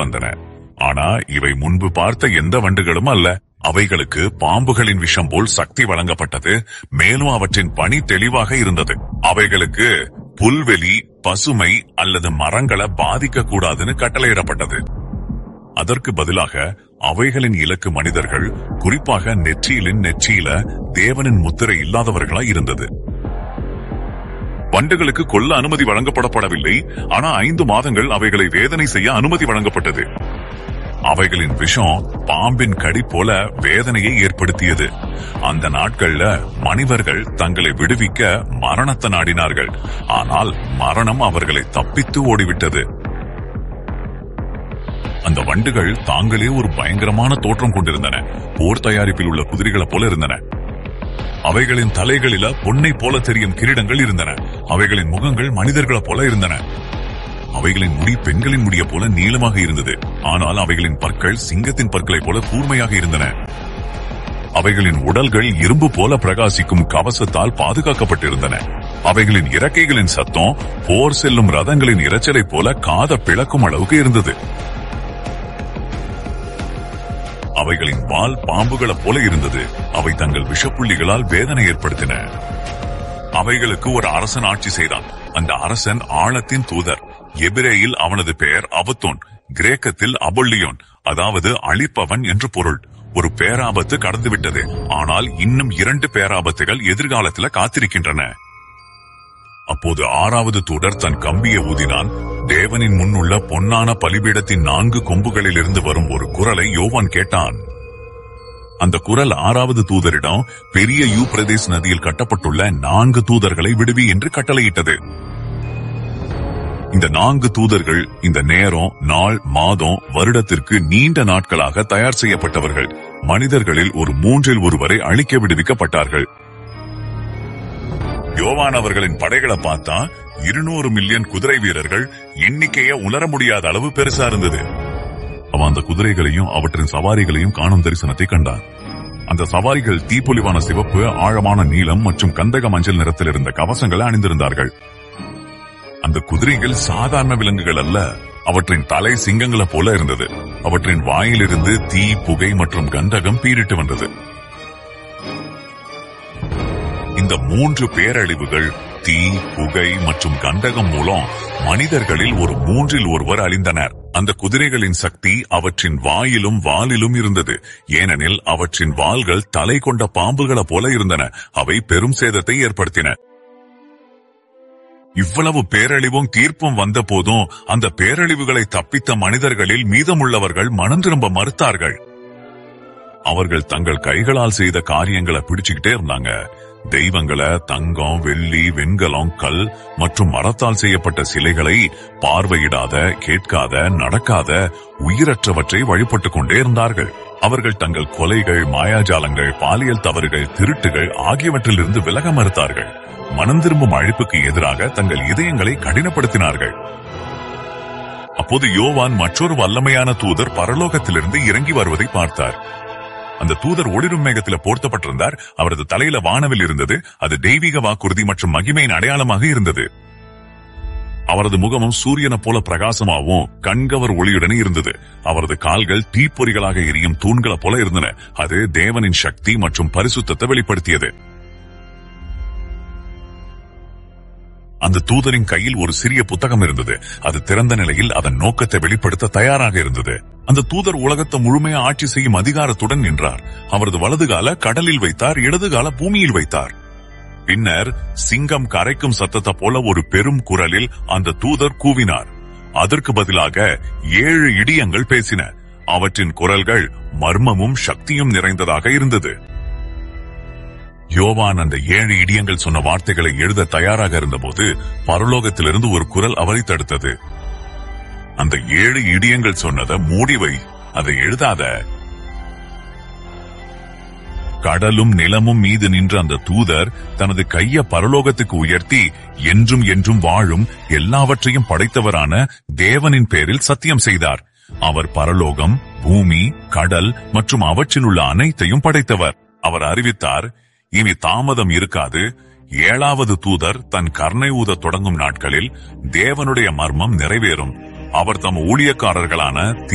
வந்தன. ஆனா இவை முன்பு பார்த்த எந்த வண்டுகளும் அல்ல. அவைகளுக்கு பாம்புகளின் விஷம் போல் சக்தி வழங்கப்பட்டது. மேலும் அவற்றின் பணி தெளிவாக இருந்தது. அவைகளுக்கு புல்வெளி, பசுமை அல்லது மரங்களை பாதிக்க கூடாதுன்னு கட்டளையிடப்பட்டது. அதற்கு பதிலாக அவைகளின் இலக்கு மனிதர்கள், குறிப்பாக நெற்றியில தேவனின் முத்திரை இல்லாதவர்களாய் இருந்தது. வண்டுகளுக்கு கொல்ல அனுமதி வழங்கப்படவில்லை. ஆனா 5 மாதங்கள் அவைகளை வேதனை செய்ய அனுமதி வழங்கப்பட்டது. அவைகளின் விஷம் பாம்பின் கடி போல வேதனையை ஏற்படுத்தியது. அந்த நாட்கள்ல மனிதர்கள் தங்களை விடுவிக்க மரணத்தை நாடினார்கள். ஆனால் மரணம் அவர்களை தப்பித்து ஓடிவிட்டது. அந்த வண்டுகள் தாங்களே ஒரு பயங்கரமான தோற்றம் கொண்டிருந்தன. போர் தயாரிப்பில் உள்ள குதிரைகளை போல இருந்தன. அவைகளின் தலைகளில பொன்னை போல தெரியும் கிரீடங்கள் இருந்தன. அவைகளின் முகங்கள் மனிதர்களை போல இருந்தன. அவைகளின் முடி பெண்களின் முடிய போல நீளமாக இருந்தது. ஆனால் அவைகளின் பற்கள் சிங்கத்தின் பற்களை போல கூர்மையாக இருந்தன. அவைகளின் உடல்கள் இரும்பு போல பிரகாசிக்கும் கவசத்தால் பாதுகாக்கப்பட்டிருந்தன. அவைகளின் இறக்கைகளின் சத்தம் போர் செல்லும் ரதங்களின் இரைச்சலை போல காத பிளக்கும் அளவுக்கு இருந்தது. அவைகளின் வால் பாம்புகளை போல இருந்தது. அவை தங்கள் விஷப்புள்ளிகளால் வேதனை ஏற்படுத்தின. அவைகளுக்கு ஒரு அரசன் ஆட்சி செய்தான். அந்த அரசன் ஆழத்தின் தூதர். எபிரேயில் அவனது பெயர் அபத்தோன், கிரேக்கத்தில் அபொல்லியோன், அதாவது அழிப்பவன் என்று பொருள். ஒரு பேராபத்து கடந்துவிட்டது. ஆனால் இன்னும் 2 பேராபத்துகள் எதிர்காலத்தில் காத்திருக்கின்றன. அப்போது 6வது தூதர் தன் கம்பியை ஊதினான். தேவனின் முன்னுள்ள பொன்னான பலிபீடத்தின் 4 கொம்புகளிலிருந்து வரும் ஒரு குரலை யோவான் கேட்டான். அந்த குரல் 6வது தூதரிடம் பெரிய யூப்ரதேஸ் நதியில் கட்டப்பட்டுள்ள 4 தூதர்களை விடுவி என்று கட்டளையிட்டது. இந்த 4 தூதர்கள் இந்த நேரம், நாள், மாதம், வருடத்திற்கு நீண்ட நாட்களாக தயார் செய்யப்பட்டவர்கள். மனிதர்களில் ஒரு 3இல் 1 வரை அழிக்க விடுவிக்கப்பட்டார்கள். யோவான் அவர்களின் படைகளை பார்த்தா 200 மில்லியன் குதிரை வீரர்கள், எண்ணிக்கைய உணர முடியாத அளவு பெருசா இருந்தது. அவன் அந்த குதிரைகளையும் அவற்றின் சவாரிகளையும் காணும் தரிசனத்தை கண்டான். அந்த சவாரிகள் தீப்பொலிவான சிவப்பு, ஆழமான நீலம் மற்றும் கந்தக மஞ்சள் நிறத்தில் இருந்த கவசங்களை அணிந்திருந்தார்கள். அந்த குதிரைகள் சாதாரண விலங்குகள் அல்ல. அவற்றின் தலை சிங்கங்களை போல இருந்தது. அவற்றின் வாயிலிருந்து தீ, புகை மற்றும் கந்தகம் பீரிட்டு வந்தது. இந்த 3 பேரழிவுகள், தீ, புகை மற்றும் கந்தகம் மூலம் மனிதர்களில் ஒரு 3இல் 1 அழிந்தனர். அந்த குதிரைகளின் சக்தி அவற்றின் வாயிலும் வாலிலும் இருந்தது. ஏனெனில் அவற்றின் வால்கள் தலை கொண்ட பாம்புகளை போல இருந்தன. அவை பெரும் சேதத்தை ஏற்படுத்தின. இவ்வளவு பேரழிவும் தீர்ப்பும் வந்த போதும் அந்த பேரழிவுகளை தப்பித்த மனிதர்களில் மீதமுள்ளவர்கள் மனம் திரும்ப மறுத்தார்கள். அவர்கள் தங்கள் கைகளால் செய்த காரியங்களை பிடிச்சுக்கிட்டே இருந்தாங்க. தெய்வங்களை, தங்கம், வெள்ளி, வெண்கலம், கல் மற்றும் மரத்தால் செய்யப்பட்ட சிலைகளை, பார்வையிடாத, கேட்காத, நடக்காத, உயிரற்றவற்றை வழிபட்டுக் கொண்டே இருந்தார்கள். அவர்கள் தங்கள் கொலைகள், மாயாஜாலங்கள், பாலியல் தவறுகள், திருட்டுகள் ஆகியவற்றிலிருந்து விலக மறுத்தார்கள். மனம் திரும்பும் அழைப்புக்கு எதிராக தங்கள் இதயங்களை கடினப்படுத்தினார்கள். அப்போது யோவான் மற்றொரு வல்லமையான தூதர் பரலோகத்திலிருந்து இறங்கி வருவதை பார்த்தார். அந்த தூதர் ஒளிரும் மேகத்தில் போர்த்தப்பட்டிருந்தார். அவரது தலையில வானவில் இருந்தது. அது தெய்வீக வாக்குறுதி மற்றும் மகிமையின் அடையாளமாக இருந்தது. அவரது முகமும் சூரியனை போல பிரகாசமாகவும் கண்கவர் ஒளியுடனே இருந்தது. அவரது கால்கள் தீப்பொறிகளாக எரியும் தூண்களை போல இருந்தன. அது தேவனின் சக்தி மற்றும் பரிசுத்தத்தை வெளிப்படுத்தியது. அந்த தூதரின் கையில் ஒரு சிறிய புத்தகம் இருந்தது. அது திறந்த நிலையில் அதன் நோக்கத்தை வெளிப்படுத்த தயாராக இருந்தது. அந்த தூதர் உலகத்தை முழுமையா ஆட்சி செய்யும் அதிகாரத்துடன் நின்றார். அவரது வலது கால கடலில் வைத்தார், இடது கால பூமியில் வைத்தார். பின்னர் சிங்கம் கரைக்கும் சத்தத்தை போல ஒரு பெரும் குரலில் அந்த தூதர் கூவினார். அதற்கு பதிலாக 7 இடியங்கள் பேசின. அவற்றின் குரல்கள் மர்மமும் சக்தியும் நிறைந்ததாக இருந்தது. யோவான் அந்த 7 இடியங்கள் சொன்ன வார்த்தைகளை எழுத தயாராக இருந்தபோது பரலோகத்திலிருந்து ஒரு குரல் அவரை தடுத்தது. அந்த 7 இடியங்கள் சொன்னதை மூடிவை, அதை எழுதாத. கடலும் நிலமும் மீது நின்ற அந்த தூதர் தனது கையை பரலோகத்துக்கு உயர்த்தி, என்றும் என்றும் வாழும் எல்லாவற்றையும் படைத்தவரான தேவனின் பேரில் சத்தியம் செய்தார். அவர் பரலோகம், பூமி, கடல் மற்றும் அவற்றினுள்ள அனைத்தையும் படைத்தவர். அவர் அறிவித்தார், இனி தாமதம் இருக்காது. 7வது தூதர் தன் கர்ணை ஊத தொடங்கும் நாட்களில் தேவனுடைய மர்மம் நிறைவேறும். அவர் தம் ஊழியக்காரர்களான